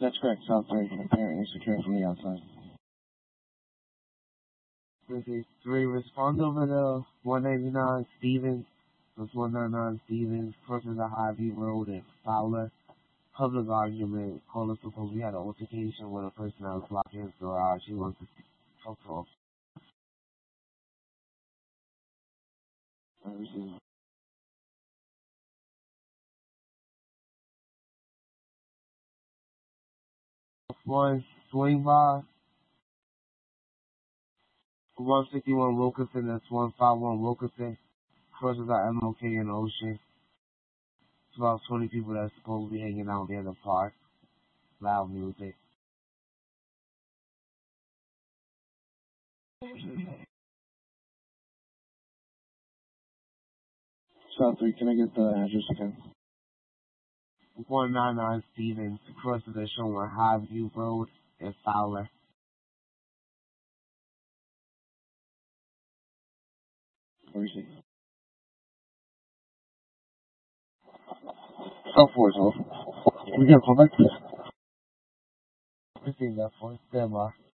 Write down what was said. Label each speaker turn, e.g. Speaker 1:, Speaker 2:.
Speaker 1: That's correct, South 3, apparently secure from the outside.
Speaker 2: This is 3, respond over to 199 Stevens. That's 199 Stevens, crosses the Highview Road in Fowler. Public argument, caller supposed we had an altercation with a person that was locked in his garage. He wants to talk to us. One swing by 151 Wilkinson, that's 151 Wilkinson, crosses our MLK in Ocean. It's about 20 people that's supposed to be hanging out there in the park. Loud music.
Speaker 1: South 3, can I get the address again?
Speaker 2: 199 Stevens, crosses the showing Highview Road in Fowler.
Speaker 1: Let me see. South 4 is off. Can we get a call back, please?
Speaker 2: Received that for stand by.